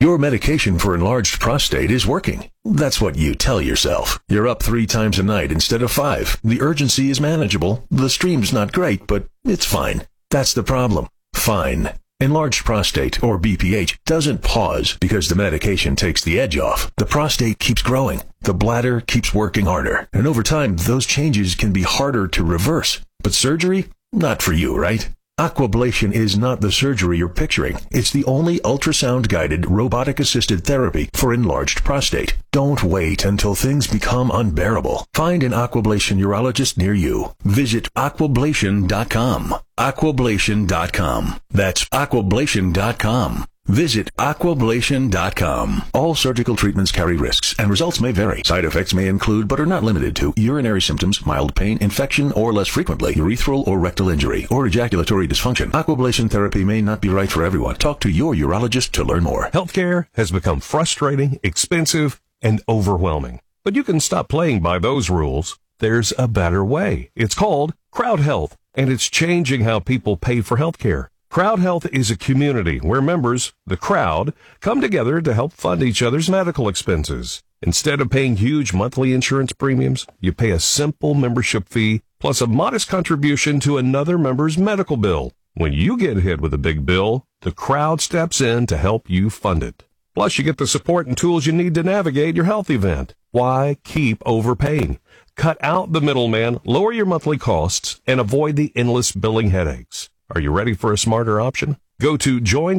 Your medication for enlarged prostate is working. That's what you tell yourself. You're up 3 times a night instead of 5. The urgency is manageable. The stream's not great, but it's fine. That's the problem. Fine. Enlarged prostate, or BPH, doesn't pause because the medication takes the edge off. The prostate keeps growing. The bladder keeps working harder. And over time, those changes can be harder to reverse. But surgery? Not for you, right? Aquablation is not the surgery you're picturing. It's the only ultrasound-guided, robotic-assisted therapy for enlarged prostate. Don't wait until things become unbearable. Find an Aquablation urologist near you. Visit aquablation.com. Aquablation.com. That's aquablation.com. Visit aquablation.com. All surgical treatments carry risks, and results may vary. Side effects may include, but are not limited to, urinary symptoms, mild pain, infection, or less frequently, urethral or rectal injury, or ejaculatory dysfunction. Aquablation therapy may not be right for everyone. Talk to your urologist to learn more. Healthcare has become frustrating, expensive, and overwhelming. But you can stop playing by those rules. There's a better way. It's called Crowd Health, and it's changing how people pay for healthcare. Crowd Health is a community where members, the crowd, come together to help fund each other's medical expenses. Instead of paying huge monthly insurance premiums, you pay a simple membership fee plus a modest contribution to another member's medical bill. When you get hit with a big bill, the crowd steps in to help you fund it. Plus, you get the support and tools you need to navigate your health event. Why keep overpaying? Cut out the middleman, lower your monthly costs, and avoid the endless billing headaches. Are you ready for a smarter option? Go to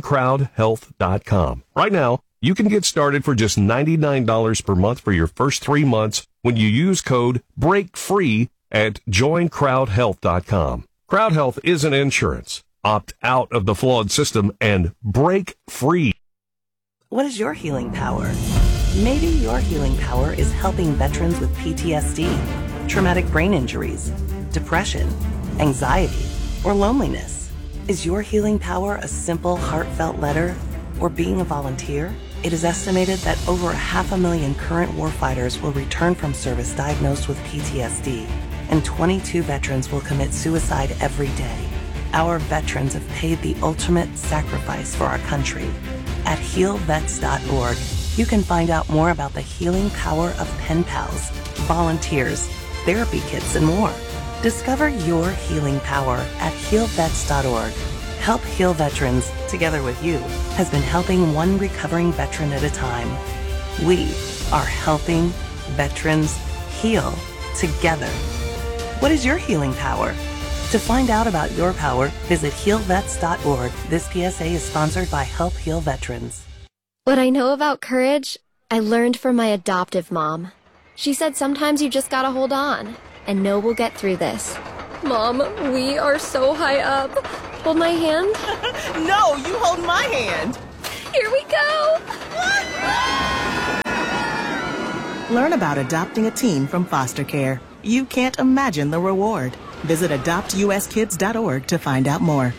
joincrowdhealth.com. Right now, you can get started for just $99 per month for your first 3 months when you use code BREAKFREE at joincrowdhealth.com. Crowd Health isn't insurance. Opt out of the flawed system and break free. What is your healing power? Maybe your healing power is helping veterans with PTSD, traumatic brain injuries, depression, anxiety, or loneliness. Is your healing power a simple, heartfelt letter or being a volunteer? It is estimated that over 500,000 current warfighters will return from service diagnosed with PTSD, and 22 veterans will commit suicide every day. Our veterans have paid the ultimate sacrifice for our country. At healvets.org, you can find out more about the healing power of pen pals, volunteers, therapy kits, and more. Discover your healing power at healvets.org. Help Heal Veterans, together with you, has been helping one recovering veteran at a time. We are helping veterans heal together. What is your healing power? To find out about your power, visit healvets.org. This PSA is sponsored by Help Heal Veterans. What I know about courage, I learned from my adoptive mom. She said sometimes you just gotta hold on and know we'll get through this. Mom, we are so high up. Hold my hand. No, you hold my hand. Here we go. Learn about adopting a teen from foster care. You can't imagine the reward. Visit adoptuskids.org to find out more.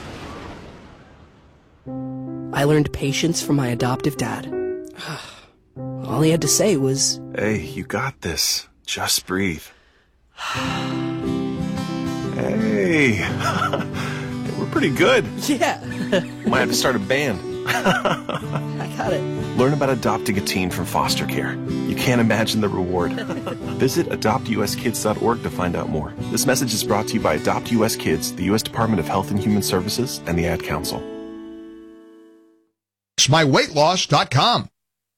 I learned patience from my adoptive dad. All he had to say was, "Hey, you got this. Just breathe." Hey, we're pretty good. yeah. Might have to start a band. I got it. Learn about adopting a teen from foster care. You can't imagine the reward. Visit adoptuskids.org to find out more. This message is brought to you by Adopt US Kids, the U.S. Department of Health and Human Services, and the Ad Council. MyWeightLoss.com.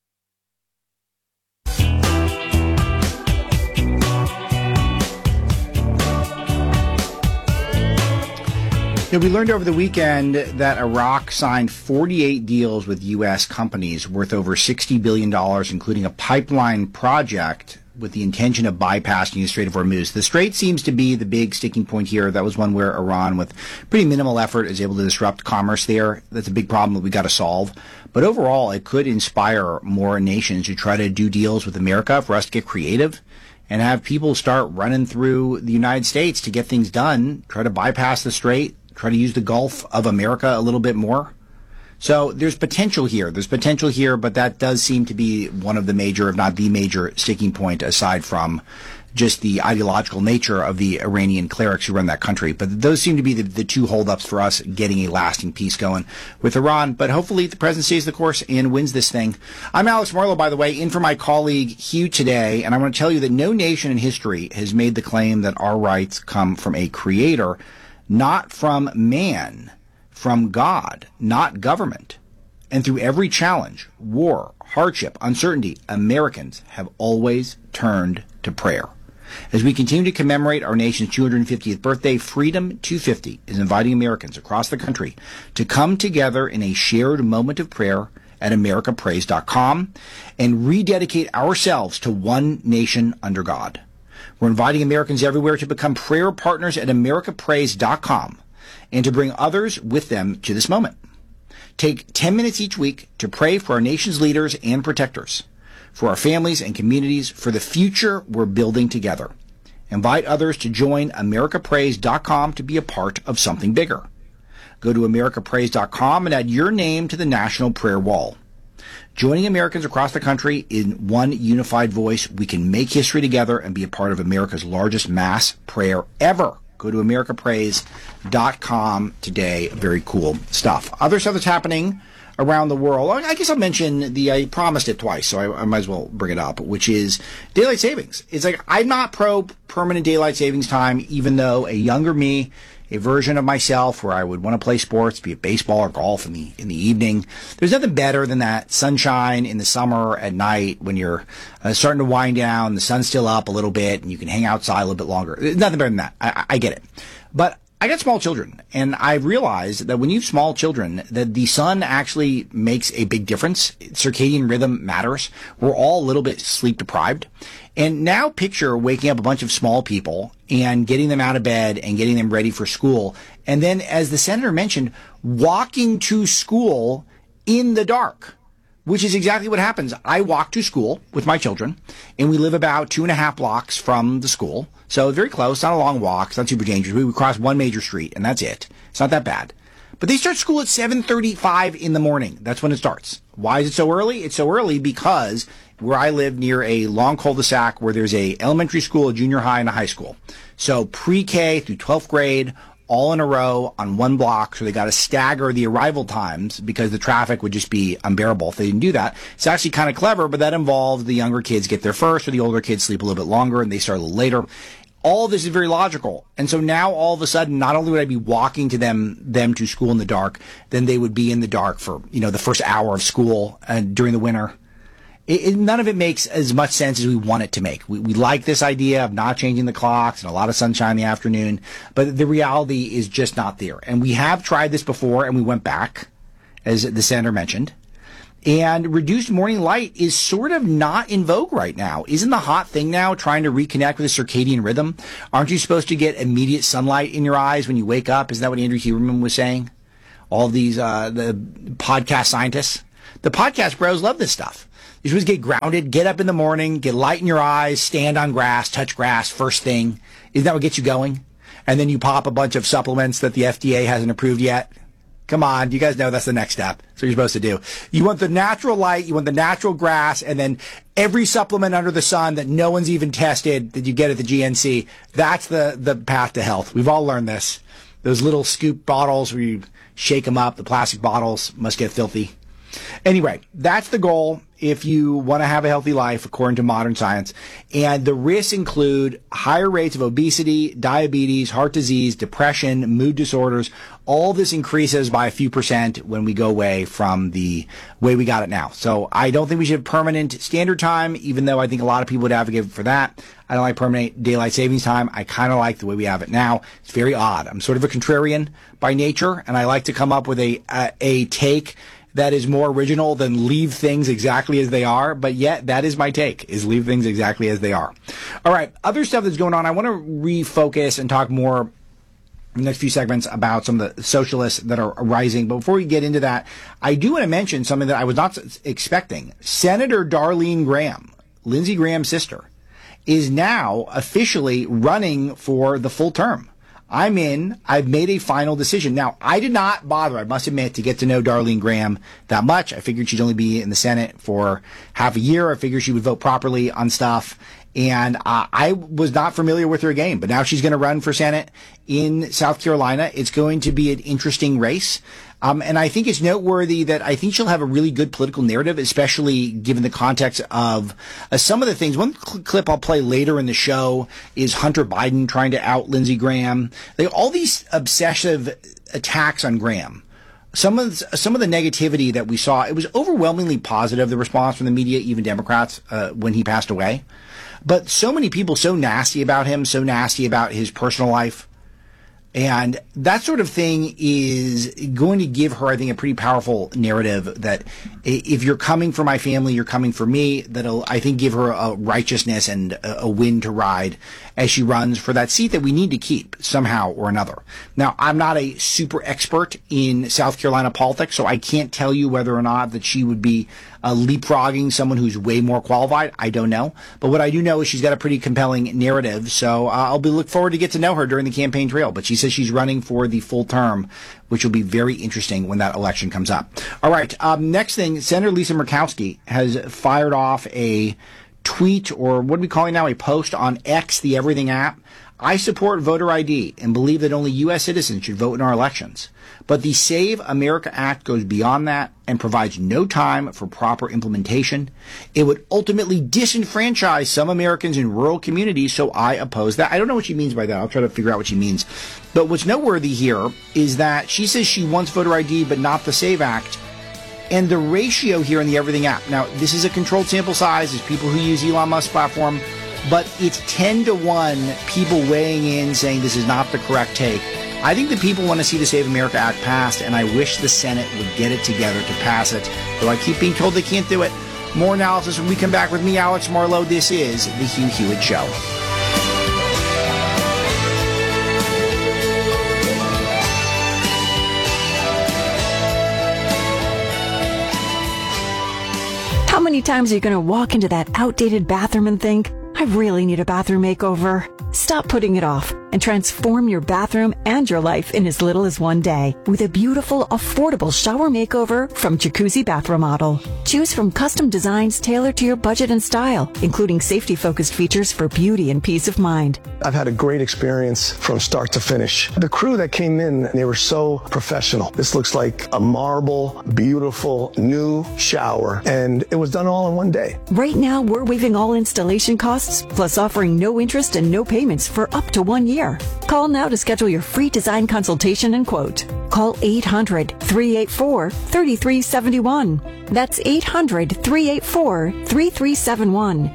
Yeah, we learned over the weekend that Iraq signed 48 deals with U.S. companies worth over $60 billion, including a pipeline project with the intention of bypassing the Strait of Hormuz. The Strait seems to be the big sticking point here. That was one where Iran, with pretty minimal effort, is able to disrupt commerce there. That's a big problem that we got to solve. But overall, it could inspire more nations to try to do deals with America, for us to get creative and have people start running through the United States to get things done, try to bypass the Strait, try to use the Gulf of America a little bit more. So there's potential here. But that does seem to be one of the major, if not the major, sticking point aside from just the ideological nature of the Iranian clerics who run that country. But those seem to be the two holdups for us getting a lasting peace going with Iran. But hopefully the president stays the course and wins this thing. I'm Alex Marlow, by the way, in for my colleague Hugh today. And I want to tell you that no nation in history has made the claim that our rights come from a creator, not from man, from God, not government. And through every challenge, war, hardship, uncertainty, Americans have always turned to prayer. As we continue to commemorate our nation's 250th birthday, Freedom 250 is inviting Americans across the country to come together in a shared moment of prayer at americaprays.com and rededicate ourselves to one nation under God. We're inviting Americans everywhere to become prayer partners at americaprays.com and to bring others with them to this moment. Take 10 minutes each week to pray for our nation's leaders and protectors, for our families and communities, for the future we're building together. Invite others to join americaprays.com to be a part of something bigger. Go to americaprays.com and add your name to the National Prayer Wall. Joining Americans across the country in one unified voice, we can make history together and be a part of America's largest mass prayer ever. Go to americaprays.com today. Very cool stuff. Other stuff that's happening around the world. I guess I'll mention I promised it twice, so I might as well bring it up, which is daylight savings. It's like, I'm not pro permanent daylight savings time, even though a younger me, a version of myself where I would want to play sports, be it baseball or golf in the evening. There's nothing better than that sunshine in the summer at night when you're starting to wind down, the sun's still up a little bit, and you can hang outside a little bit longer. There's nothing better than that. I get it. But I got small children, and I realized that when you have small children, that the sun actually makes a big difference. Circadian rhythm matters. We're all a little bit sleep deprived. And now picture waking up a bunch of small people and getting them out of bed and getting them ready for school. And then, as the senator mentioned, walking to school in the dark, which is exactly what happens. I walk to school with my children, and we live about 2.5 blocks from the school. So very close, not a long walk, it's not super dangerous. We would cross one major street, and that's it. It's not that bad. But they start school at 7:35 in the morning. That's when it starts. Why is it so early? It's so early because where I live near a long cul-de-sac where there's a elementary school, a junior high, and a high school. So pre-K through 12th grade, all in a row on one block, so they got to stagger the arrival times because the traffic would just be unbearable if they didn't do that. It's actually kind of clever, but that involves the younger kids get there first, or the older kids sleep a little bit longer and they start a little later. All of this is very logical. And so now all of a sudden, not only would I be walking to them to school in the dark, then they would be in the dark for, the first hour of school during the winter. None of it makes as much sense as we want it to make. We like this idea of not changing the clocks and a lot of sunshine in the afternoon, but the reality is just not there. And we have tried this before, and we went back, as the senator mentioned. And reduced morning light is sort of not in vogue right now. Isn't the hot thing now trying to reconnect with the circadian rhythm? Aren't you supposed to get immediate sunlight in your eyes when you wake up? Isn't that what Andrew Huberman was saying? All of these, the podcast scientists. The podcast bros love this stuff. You're supposed to get grounded, get up in the morning, get light in your eyes, stand on grass, touch grass first thing. Isn't that what gets you going? And then you pop a bunch of supplements that the FDA hasn't approved yet. Come on, you guys know that's the next step. That's what you're supposed to do. You want the natural light, you want the natural grass, and then every supplement under the sun that no one's even tested that you get at the GNC. That's the path to health. We've all learned this. Those little scoop bottles where you shake them up, the plastic bottles must get filthy. Anyway, that's the goal if you want to have a healthy life, according to modern science. And the risks include higher rates of obesity, diabetes, heart disease, depression, mood disorders. All this increases by a few percent when we go away from the way we got it now. So I don't think we should have permanent standard time, even though I think a lot of people would advocate for that. I don't like permanent daylight savings time. I kind of like the way we have it now. It's very odd. I'm sort of a contrarian by nature, and I like to come up with a take that is more original than leave things exactly as they are. But yet, that is my take, is leave things exactly as they are. All right, other stuff that's going on. I want to refocus and talk more in the next few segments about some of the socialists that are rising. But before we get into that, I do want to mention something that I was not expecting. Senator Darlene Graham, Lindsey Graham's sister, is now officially running for the full term. I've made a final decision. Now, I did not bother, I must admit, to get to know Darlene Graham that much. I figured she'd only be in the Senate for half a year. I figured she would vote properly on stuff. And I was not familiar with her game, but now she's going to run for Senate in South Carolina. It's going to be an interesting race. And I think it's noteworthy that I think she'll have a really good political narrative, especially given the context of some of the things. One clip I'll play later in the show is Hunter Biden trying to out Lindsey Graham. All these obsessive attacks on Graham. Some of the negativity that we saw, it was overwhelmingly positive, the response from the media, even Democrats, when he passed away. But so many people so nasty about him, so nasty about his personal life. And that sort of thing is going to give her, I think, a pretty powerful narrative that if you're coming for my family, you're coming for me. That'll, I think, give her a righteousness and a win to ride as she runs for that seat that we need to keep somehow or another. Now, I'm not a super expert in South Carolina politics, so I can't tell you whether or not that she would be leapfrogging someone who's way more qualified. I don't know. But what I do know is she's got a pretty compelling narrative. So I'll look forward to get to know her during the campaign trail. But she says she's running for the full term, which will be very interesting when that election comes up. All right. Next thing, Senator Lisa Murkowski has fired off a tweet, or what are we calling now, a post on X, the Everything app. I support voter ID and believe that only U.S. citizens should vote in our elections. But the Save America Act goes beyond that and provides no time for proper implementation. It would ultimately disenfranchise some Americans in rural communities, so I oppose that. I don't know what she means by that. I'll try to figure out what she means. But what's noteworthy here is that she says she wants voter ID, but not the Save Act. And the ratio here in the Everything app, now this is a controlled sample size, it's people who use Elon Musk's platform, but it's 10-1 people weighing in saying this is not the correct take. I think the people want to see the Save America Act passed, and I wish the Senate would get it together to pass it, though I keep being told they can't do it. More analysis when we come back with me, Alex Marlowe. This is The Hugh Hewitt Show. How many times are you going to walk into that outdated bathroom and think, I really need a bathroom makeover? Stop putting it off and transform your bathroom and your life in as little as one day with a beautiful, affordable shower makeover from Jacuzzi Bath Remodel. Choose from custom designs tailored to your budget and style, including safety-focused features for beauty and peace of mind. I've had a great experience from start to finish. The crew that came in, they were so professional. This looks like a marble, beautiful, new shower, and it was done all in one day. Right now, we're waiving all installation costs, plus offering no interest and no payments for up to 1 year. Call now to schedule your free design consultation and quote. Call 800-384-3371. That's 800-384-3371.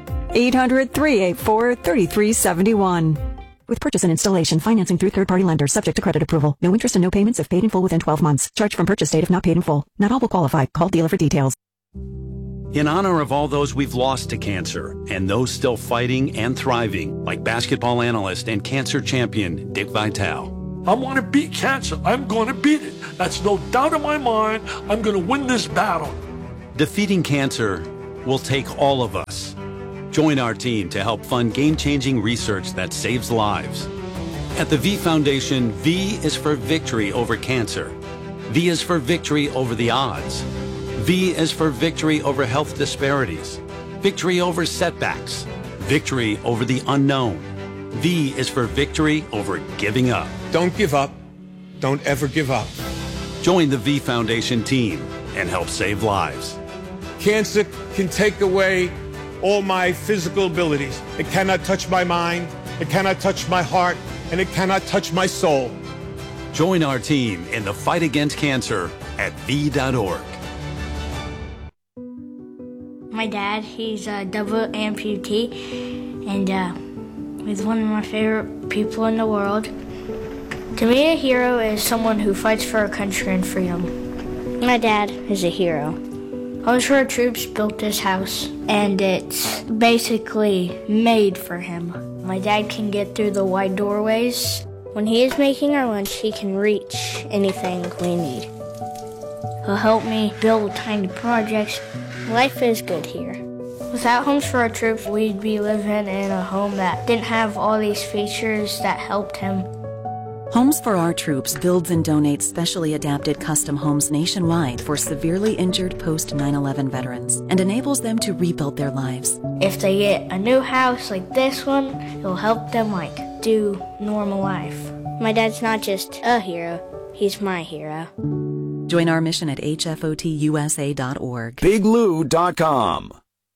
800-384-3371. With purchase and installation, financing through third-party lenders, subject to credit approval. No interest and no payments if paid in full within 12 months. Charge from purchase date if not paid in full. Not all will qualify. Call dealer for details. In honor of all those we've lost to cancer and those still fighting and thriving, like basketball analyst and cancer champion Dick Vitale. I want to beat cancer. I'm going to beat it. That's no doubt in my mind. I'm going to win this battle. Defeating cancer will take all of us. Join our team to help fund game-changing research that saves lives. At the V Foundation, V is for victory over cancer. V is for victory over the odds. V is for victory over health disparities, victory over setbacks, victory over the unknown. V is for victory over giving up. Don't give up. Don't ever give up. Join the V Foundation team and help save lives. Cancer can take away all my physical abilities. It cannot touch my mind, it cannot touch my heart, and it cannot touch my soul. Join our team in the fight against cancer at V.org. My dad, he's a double amputee, and he's one of my favorite people in the world. To me, a hero is someone who fights for our country and freedom. My dad is a hero. Homes for Our Troops built this house, and it's basically made for him. My dad can get through the wide doorways. When he is making our lunch, he can reach anything we need. He'll help me build tiny projects. Life is good here. Without Homes for Our Troops, we'd be living in a home that didn't have all these features that helped him. Homes for Our Troops builds and donates specially adapted custom homes nationwide for severely injured post-9/11 veterans and enables them to rebuild their lives. If they get a new house like this one, it'll help them do normal life. My dad's not just a hero, he's my hero. Join our mission at hfotusa.org. BigLou.com.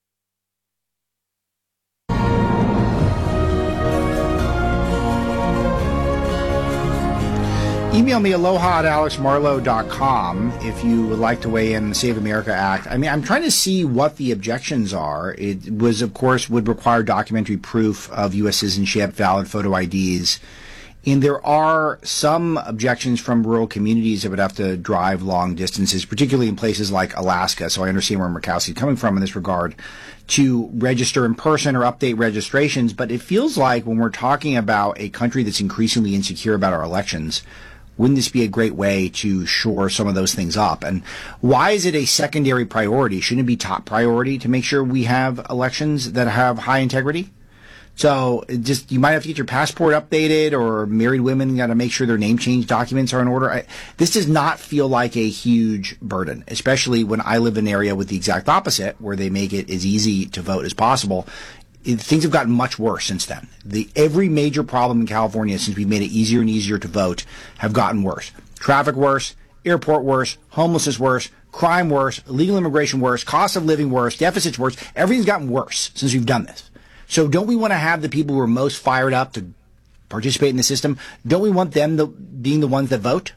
Email me aloha@alexmarlowe.com if you would like to weigh in on the Save America Act. I mean, I'm trying to see what the objections are. It was, of course, would require documentary proof of U.S. citizenship, valid photo IDs. And there are some objections from rural communities that would have to drive long distances, particularly in places like Alaska. So I understand where Murkowski's coming from in this regard, to register in person or update registrations. But it feels like when we're talking about a country that's increasingly insecure about our elections, wouldn't this be a great way to shore some of those things up? And why is it a secondary priority? Shouldn't it be top priority to make sure we have elections that have high integrity? So just, you might have to get your passport updated, or married women got to make sure their name change documents are in order. This does not feel like a huge burden, especially when I live in an area with the exact opposite, where they make it as easy to vote as possible. Things have gotten much worse since then. Every major problem in California since we've made it easier and easier to vote have gotten worse. Traffic worse, airport worse, homelessness worse, crime worse, illegal immigration worse, cost of living worse, deficits worse. Everything's gotten worse since we've done this. So don't we want to have the people who are most fired up to participate in the system? Don't we want them being the ones that vote?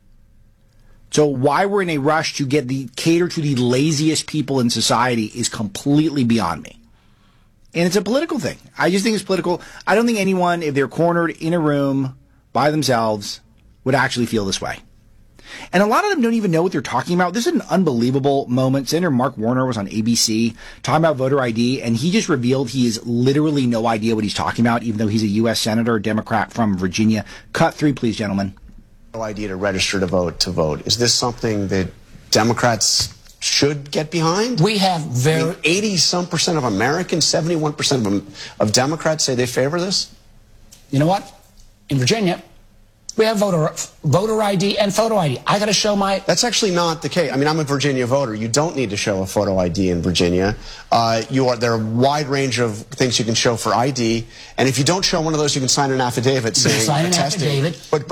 So why we're in a rush to cater to the laziest people in society is completely beyond me. And it's a political thing. I just think it's political. I don't think anyone, if they're cornered in a room by themselves, would actually feel this way. And a lot of them don't even know what they're talking about. This is an unbelievable moment. Senator Mark Warner was on ABC talking about voter ID, and he just revealed he has literally no idea what he's talking about, even though he's a U.S. Senator, a Democrat from Virginia. Cut 3, please, gentlemen. No idea to register to vote. Is this something that Democrats should get behind? We have 80-some% of Americans, 71% of Democrats say they favor this? You know what? In Virginia, we have voter ID and photo ID. I got to show my... That's actually not the case. I mean, I'm a Virginia voter. You don't need to show a photo ID in Virginia. There are a wide range of things you can show for ID, and if you don't show one of those, you can sign an affidavit saying... Sign an affidavit. But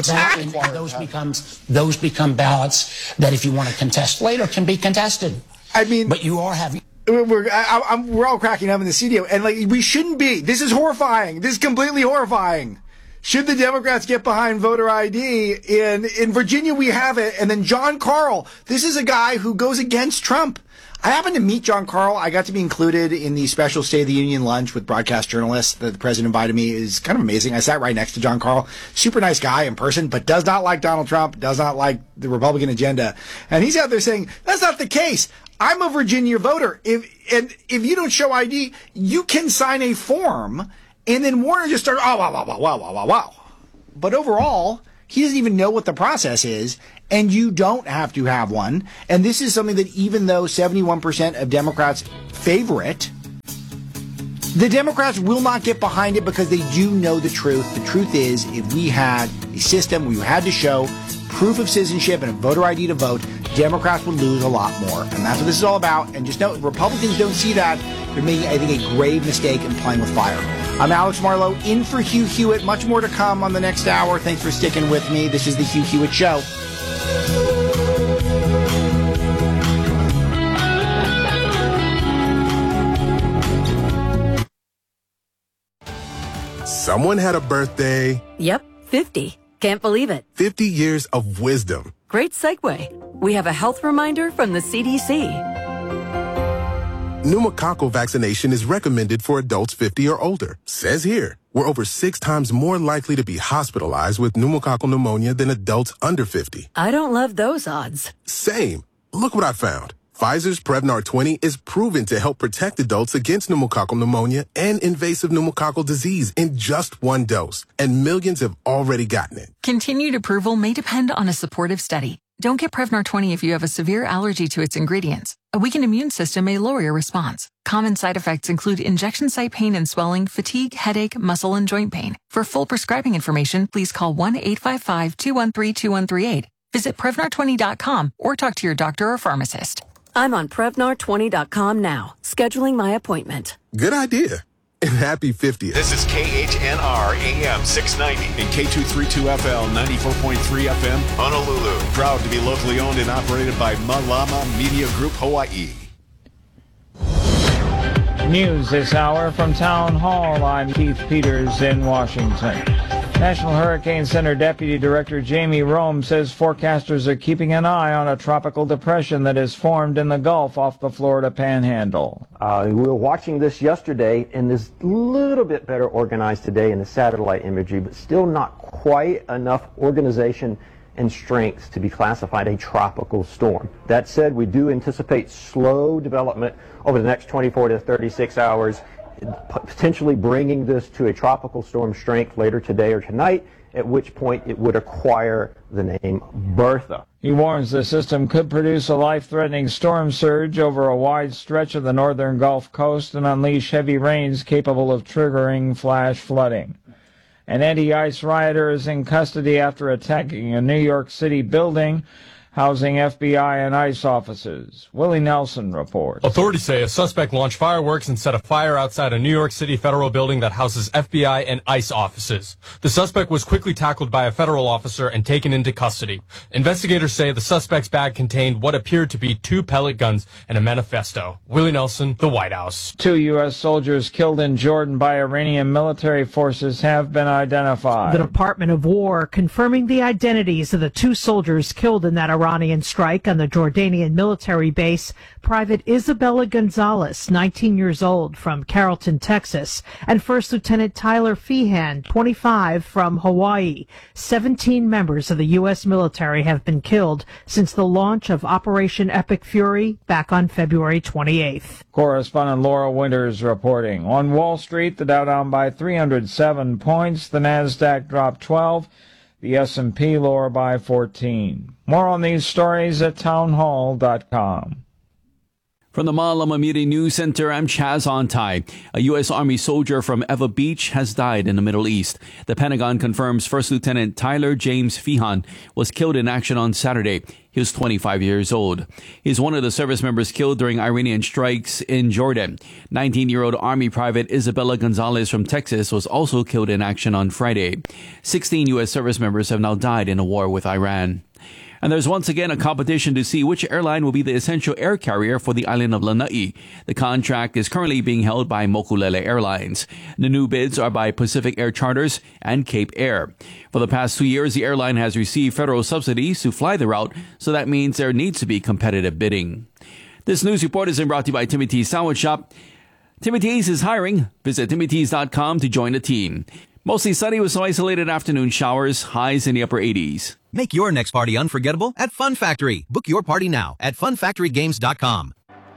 those become ballots that, if you want to contest later, can be contested. I mean... But you are having... We're all cracking up in the studio, and we shouldn't be. This is horrifying. This is completely horrifying. Should the Democrats get behind voter ID? In Virginia, we have it. And then John Karl, this is a guy who goes against Trump. I happened to meet John Karl. I got to be included in the special State of the Union lunch with broadcast journalists that the president invited me. It was kind of amazing. I sat right next to John Karl. Super nice guy in person, but does not like Donald Trump, does not like the Republican agenda. And he's out there saying, that's not the case. I'm a Virginia voter. If you don't show ID, you can sign a form. And then Warner just started, wow. But overall, he doesn't even know what the process is, and you don't have to have one. And this is something that, even though 71% of Democrats favor it, the Democrats will not get behind it because they do know the truth. The truth is, if we had a system where you had to show proof of citizenship and a voter ID to vote, Democrats would lose a lot more. And that's what this is all about. And just know, Republicans don't see that. They're making, I think, a grave mistake in playing with fire. I'm Alex Marlowe, in for Hugh Hewitt. Much more to come on the next hour. Thanks for sticking with me. This is the Hugh Hewitt Show. Someone had a birthday. Yep, 50. Can't believe it. 50 years of wisdom. Great segue. We have a health reminder from the CDC. Pneumococcal vaccination is recommended for adults 50 or older. Says here, we're over 6 times more likely to be hospitalized with pneumococcal pneumonia than adults under 50. I don't love those odds. Same. Look what I found. Pfizer's Prevnar 20 is proven to help protect adults against pneumococcal pneumonia and invasive pneumococcal disease in just 1 dose. And millions have already gotten it. Continued approval may depend on a supportive study. Don't get Prevnar 20 if you have a severe allergy to its ingredients. A weakened immune system may lower your response. Common side effects include injection site pain and swelling, fatigue, headache, muscle, and joint pain. For full prescribing information, please call 1-855-213-2138. Visit Prevnar20.com or talk to your doctor or pharmacist. I'm on Prevnar20.com now, scheduling my appointment. Good idea. And happy 50th. This is KHNR AM 690 and K232FL 94.3 FM Honolulu. Proud to be locally owned and operated by Malama Media Group Hawaii. News this hour from Town Hall. I'm Keith Peters in Washington. National Hurricane Center Deputy Director Jamie Rome says forecasters are keeping an eye on a tropical depression that has formed in the Gulf off the Florida Panhandle. We were watching this yesterday, and is a little bit better organized today in the satellite imagery, but still not quite enough organization and strength to be classified a tropical storm. That said, we do anticipate slow development over the next 24 to 36 hours, potentially bringing this to a tropical storm strength later today or tonight, at which point it would acquire the name Bertha. He warns the system could produce a life-threatening storm surge over a wide stretch of the northern Gulf Coast and unleash heavy rains capable of triggering flash flooding. An anti-ICE rioter is in custody after attacking a New York City building housing FBI and ICE offices. Willie Nelson reports. Authorities say a suspect launched fireworks and set a fire outside a New York City federal building that houses FBI and ICE offices. The suspect was quickly tackled by a federal officer and taken into custody. Investigators say the suspect's bag contained what appeared to be 2 pellet guns and a manifesto. Willie Nelson, the White House. 2 U.S. soldiers killed in Jordan by Iranian military forces have been identified. The Department of War confirming the identities of the 2 soldiers killed in that Iranian strike on the Jordanian military base, Private Isabella Gonzalez, 19 years old, from Carrollton, Texas, and First Lieutenant Tyler Feehan, 25, from Hawaii. 17 members of the U.S. military have been killed since the launch of Operation Epic Fury back on February 28th. Correspondent Laura Winters reporting. On Wall Street, the Dow down by 307 points, the Nasdaq dropped 12, the S&P lower by 14. More on these stories at townhall.com. From the Malama Media News Center, I'm Chaz Ontai. A U.S. Army soldier from Eva Beach has died in the Middle East. The Pentagon confirms First Lieutenant Tyler James Feehan was killed in action on Saturday. He was 25 years old. He's one of the service members killed during Iranian strikes in Jordan. 19-year-old Army Private Isabella Gonzalez from Texas was also killed in action on Friday. 16 U.S. service members have now died in a war with Iran. And there's once again a competition to see which airline will be the essential air carrier for the island of Lanai. The contract is currently being held by Mokulele Airlines. The new bids are by Pacific Air Charters and Cape Air. For the past 2 years, the airline has received federal subsidies to fly the route, so that means there needs to be competitive bidding. This news report is brought to you by Timmy T's Sandwich Shop. Timmy T's is hiring. Visit TimmyT's.com to join the team. Mostly sunny with some isolated afternoon showers, highs in the upper 80s. Make your next party unforgettable at Fun Factory. Book your party now at funfactorygames.com.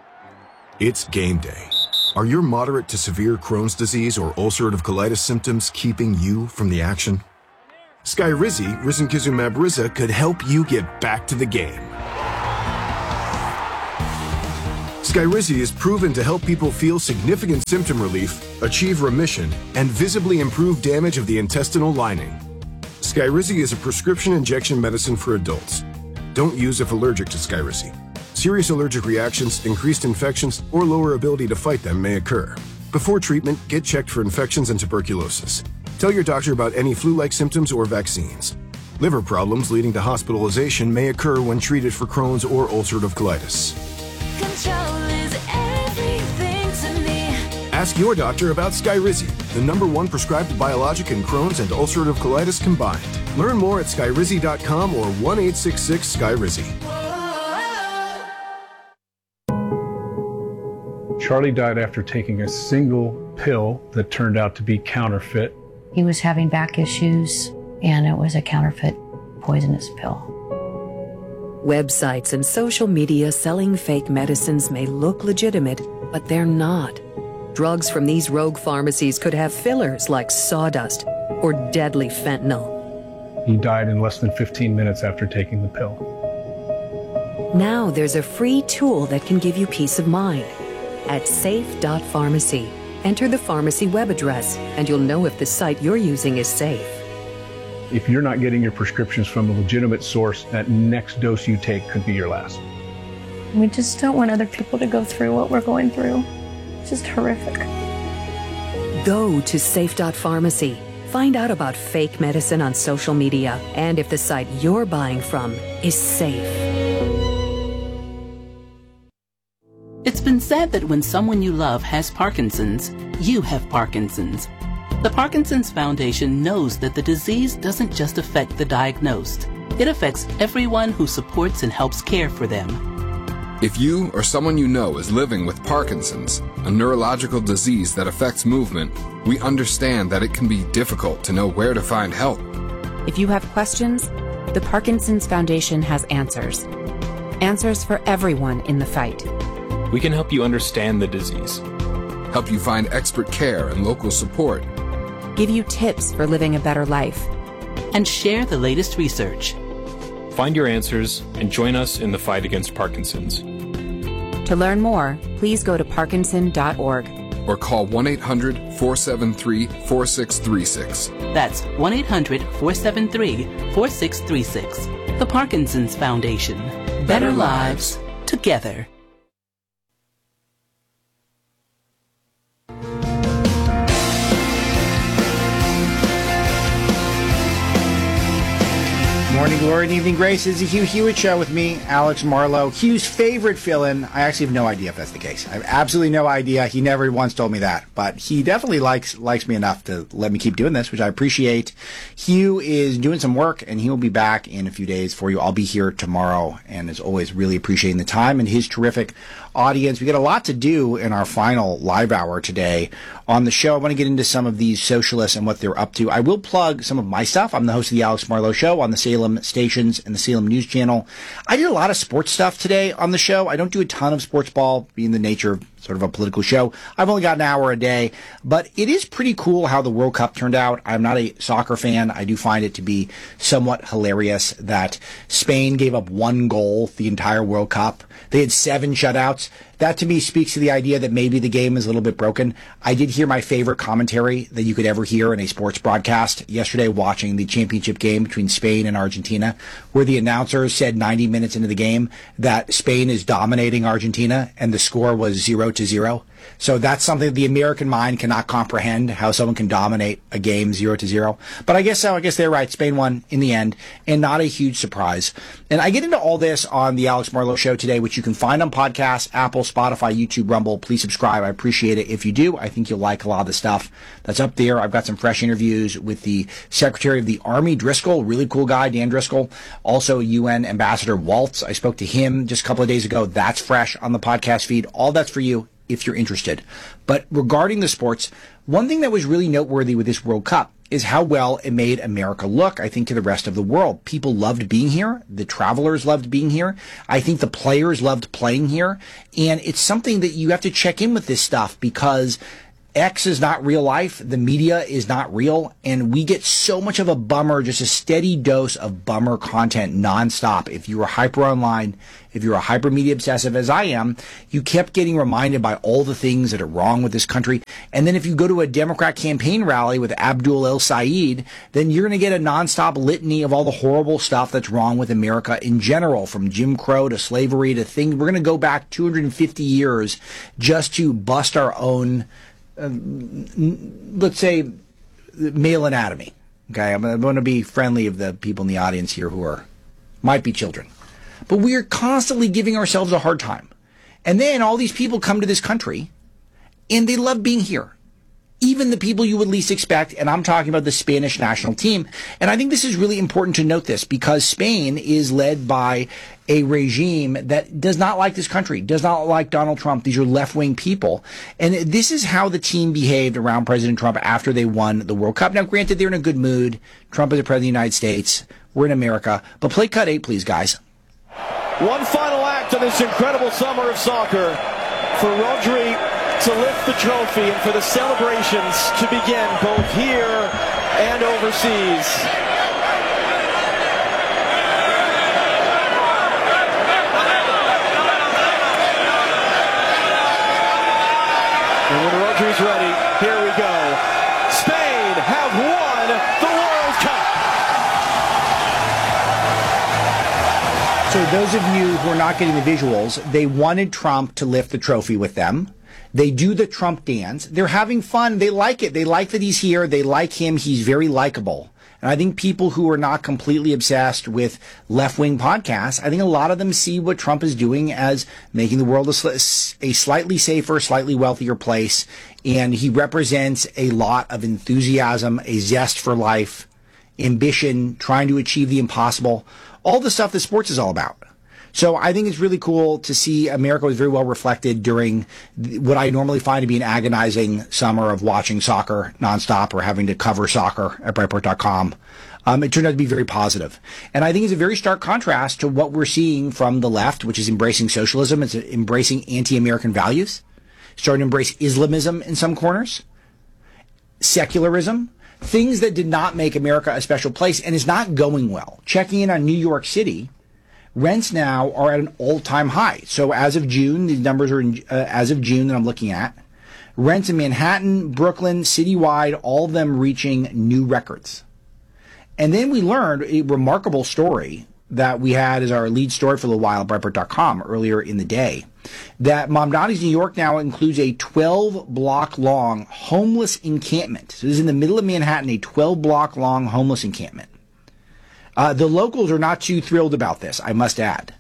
It's game day. Are your moderate to severe Crohn's disease or ulcerative colitis symptoms keeping you from the action? Skyrizi, risankizumab Riza, could help you get back to the game. Skyrizi is proven to help people feel significant symptom relief, achieve remission, and visibly improve damage of the intestinal lining. Skyrizi is a prescription injection medicine for adults. Don't use if allergic to Skyrizi. Serious allergic reactions, increased infections, or lower ability to fight them may occur. Before treatment, get checked for infections and tuberculosis. Tell your doctor about any flu-like symptoms or vaccines. Liver problems leading to hospitalization may occur when treated for Crohn's or ulcerative colitis. Control is everything to me. Ask your doctor about Skyrizi, the #1 prescribed biologic in Crohn's and ulcerative colitis combined. Learn more at skyrizi.com or 1-866-SKYRIZI. Charlie died after taking a single pill that turned out to be counterfeit. He was having back issues, and it was a counterfeit poisonous pill. Websites and social media selling fake medicines may look legitimate, but they're not. Drugs from these rogue pharmacies could have fillers like sawdust or deadly fentanyl. He died in less than 15 minutes after taking the pill. Now there's a free tool that can give you peace of mind. At safe.pharmacy, enter the pharmacy web address, and you'll know if the site you're using is safe. If you're not getting your prescriptions from a legitimate source, that next dose you take could be your last. We just don't want other people to go through what we're going through. It's just horrific. Go to safe.pharmacy. Find out about fake medicine on social media and if the site you're buying from is safe. It's been said that when someone you love has Parkinson's, you have Parkinson's. The Parkinson's Foundation knows that the disease doesn't just affect the diagnosed. It affects everyone who supports and helps care for them. If you or someone you know is living with Parkinson's, a neurological disease that affects movement, we understand that it can be difficult to know where to find help. If you have questions, the Parkinson's Foundation has answers. Answers for everyone in the fight. We can help you understand the disease, help you find expert care and local support, give you tips for living a better life, and share the latest research. Find your answers and join us in the fight against Parkinson's. To learn more, please go to parkinson.org or call 1-800-473-4636. That's 1-800-473-4636. The Parkinson's Foundation. Better lives together. Morning glory and evening grace. It's the Hugh Hewitt Show with me, Alex Marlowe. Hugh's favorite fill-in. I actually have no idea if that's the case. I have absolutely no idea. He never once told me that. But he definitely likes me enough to let me keep doing this, which I appreciate. Hugh is doing some work, and he will be back in a few days for you. I'll be here tomorrow, and as always, really appreciating the time and his terrific audience. We got a lot to do in our final live hour today on the show. I want to get into some of these socialists and what they're up to. I will plug some of my stuff. I'm the host of the Alex Marlowe Show on the Salem stations and the Salem News Channel. I did a lot of sports stuff today on the show. I don't do a ton of sports ball, being the nature of sort of a political show. I've only got an hour a day, but it is pretty cool how the World Cup turned out. I'm not a soccer fan. I do find it to be somewhat hilarious that Spain gave up 1 goal the entire World Cup. They had 7 shutouts. That to me speaks to the idea that maybe the game is a little bit broken. I did hear my favorite commentary that you could ever hear in a sports broadcast yesterday watching the championship game between Spain and Argentina, where the announcer said 90 minutes into the game that Spain is dominating Argentina and the score was 0-0. So that's something the American mind cannot comprehend, how someone can dominate a game 0-0. But I guess so. I guess they're right. Spain won in the end, and not a huge surprise. And I get into all this on the Alex Marlowe Show today, which you can find on podcasts, Apple, Spotify, YouTube, Rumble. Please subscribe. I appreciate it. If you do, I think you'll like a lot of the stuff that's up there. I've got some fresh interviews with the Secretary of the Army, Driscoll, really cool guy, Dan Driscoll. Also, UN Ambassador Waltz. I spoke to him just a couple of days ago. That's fresh on the podcast feed. All that's for you if you're interested. But regarding the sports, one thing that was really noteworthy with this World Cup is how well it made America look, I think, to the rest of the world. People loved being here. The travelers loved being here. I think the players loved playing here. And it's something that you have to check in with this stuff because X is not real life. The media is not real. And we get so much of a bummer, just a steady dose of bummer content nonstop. If you were hyper online, if you're a hyper media obsessive as I am, you kept getting reminded by all the things that are wrong with this country. And then if you go to a Democrat campaign rally with Abdul El Sayed, then you're going to get a nonstop litany of all the horrible stuff that's wrong with America in general, from Jim Crow to slavery to things. We're going to go back 250 years just to bust our own let's say, male anatomy. Okay, I'm going to be friendly of the people in the audience here who might be children. But we are constantly giving ourselves a hard time. And then all these people come to this country, and they love being here. Even the people you would least expect, and I'm talking about the Spanish national team. And I think this is really important to note this, because Spain is led by a regime that does not like this country, does not like Donald Trump. These are left-wing people. And this is how the team behaved around President Trump after they won the World Cup. Now, granted, they're in a good mood. Trump is the president of the United States. We're in America. But play cut 8, please, guys. One final act of this incredible summer of soccer for Rodri to lift the trophy and for the celebrations to begin both here and overseas. Rodri's ready. Here we go. Spain have won the World Cup. So those of you who are not getting the visuals, they wanted Trump to lift the trophy with them. They do the Trump dance. They're having fun. They like it. They like that he's here. They like him. He's very likable. And I think people who are not completely obsessed with left-wing podcasts, I think a lot of them see what Trump is doing as making the world a slightly safer, slightly wealthier place. And he represents a lot of enthusiasm, a zest for life, ambition, trying to achieve the impossible, all the stuff that sports is all about. So I think it's really cool to see America was very well reflected during what I normally find to be an agonizing summer of watching soccer nonstop or having to cover soccer at Breitbart.com. It turned out to be very positive. And I think it's a very stark contrast to what we're seeing from the left, which is embracing socialism. It's embracing anti-American values, starting to embrace Islamism in some corners, secularism, things that did not make America a special place and is not going well. Checking in on New York City, rents now are at an all-time high. So as of June, these numbers are as of June that I'm looking at. Rents in Manhattan, Brooklyn, citywide, all of them reaching new records. And then we learned a remarkable story that we had as our lead story for a little while at Breitbart.com earlier in the day, that Mamdani's New York now includes a 12-block-long homeless encampment. So this is in the middle of Manhattan, a 12-block-long homeless encampment. The locals are not too thrilled about this, I must add.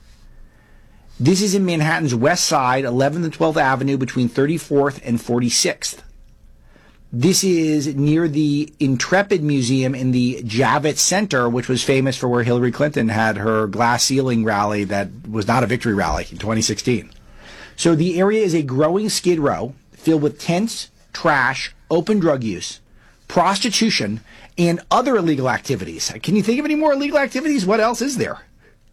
This is in Manhattan's west side, 11th and 12th Avenue, between 34th and 46th. This is near the Intrepid Museum in the Javits Center, which was famous for where Hillary Clinton had her glass ceiling rally that was not a victory rally in 2016. So the area is a growing skid row filled with tents, trash, open drug use, prostitution, and other illegal activities. Can you think of any more illegal activities? What else is there?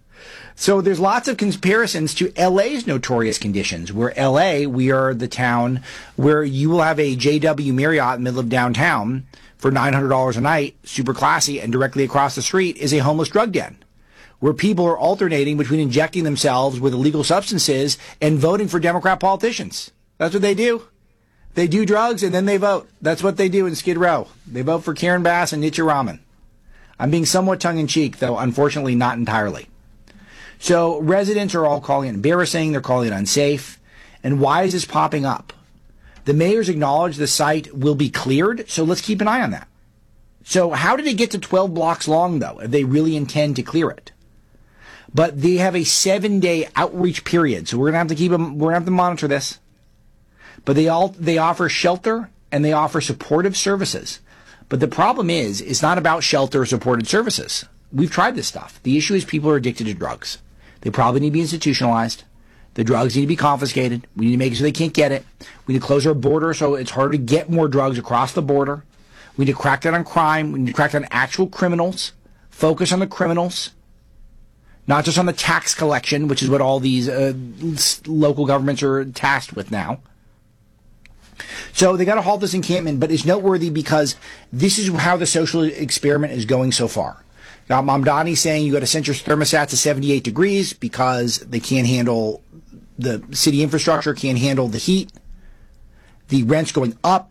So there's lots of comparisons to LA's notorious conditions, where LA, we are the town where you will have a JW Marriott in the middle of downtown for $900 a night, super classy, and directly across the street is a homeless drug den, where people are alternating between injecting themselves with illegal substances and voting for Democrat politicians. That's what they do. They do drugs and then they vote. That's what they do in Skid Row. They vote for Karen Bass and Nietzsche Raman. I'm being somewhat tongue-in-cheek, though unfortunately not entirely. So residents are all calling it embarrassing. They're calling it unsafe. And why is this popping up? The mayor's acknowledged the site will be cleared, so let's keep an eye on that. So how did it get to 12 blocks long, though, if they really intend to clear it? But they have a 7-day outreach period, so we're going to have to monitor this. But they offer shelter and they offer supportive services. But the problem is, it's not about shelter or supported services. We've tried this stuff. The issue is people are addicted to drugs. They probably need to be institutionalized. The drugs need to be confiscated. We need to make it so they can't get it. We need to close our border so it's harder to get more drugs across the border. We need to crack down on crime. We need to crack down on actual criminals. Focus on the criminals. Not just on the tax collection, which is what all these local governments are tasked with now. So they got to halt this encampment, but it's noteworthy because this is how the social experiment is going so far. Now, Mamdani saying you got to set your thermostat to 78 degrees because they can't handle, the city infrastructure can't handle the heat. The rent's going up